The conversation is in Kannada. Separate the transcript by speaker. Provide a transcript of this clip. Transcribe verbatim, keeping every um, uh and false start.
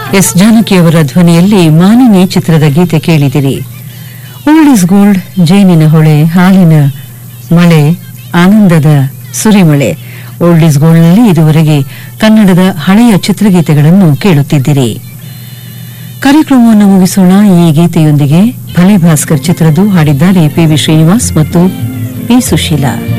Speaker 1: ಎಸ್ ಜಾನಕಿಯವರ ಧ್ವನಿಯಲ್ಲಿ ಮಾನಿನಿ ಚಿತ್ರದ ಗೀತೆ ಕೇಳಿದಿರಿ. ಓಲ್ಡ್ ಇಸ್ ಗೋಲ್ಡ್, ಜೇನಿನ ಹೊಳೆ, ಹಾಲಿನ ಮಳೆ, ಆನಂದದ ಸುರಿಮಳೆ. ಓಲ್ಡ್ ಇಸ್ ಗೋಲ್ಡ್ನಲ್ಲಿ ಇದುವರೆಗೆ ಕನ್ನಡದ ಹಳೆಯ ಚಿತ್ರಗೀತೆಗಳನ್ನು ಕೇಳುತ್ತಿದ್ದಿರಿ. ಕಾರ್ಯಕ್ರಮವನ್ನು ಮುಗಿಸೋಣ ಈ ಗೀತೆಯೊಂದಿಗೆ. ಭಲೆ ಭಾಸ್ಕರ್ ಚಿತ್ರದ್ದು ಹಾಡಿದ್ದಾರೆ ಪಿ ವಿ ಶ್ರೀನಿವಾಸ್ ಮತ್ತು ಪಿ ಸುಶೀಲಾ.